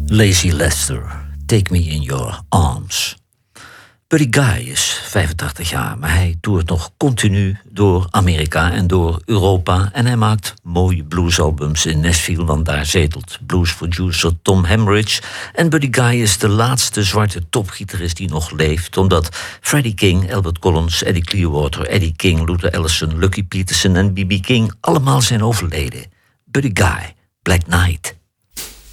Lazy Lester, Take Me in Your Arms. Buddy Guy is 85 jaar, maar hij toert nog continu door Amerika en door Europa. En hij maakt mooie bluesalbums in Nashville, want daar zetelt bluesproducer Tom Hammeridge. En Buddy Guy is de laatste zwarte topgitarist die nog leeft, omdat Freddie King, Albert Collins, Eddie Clearwater, Eddie King, Luther Allison, Lucky Peterson en B.B. King allemaal zijn overleden. Buddy Guy, Black Knight.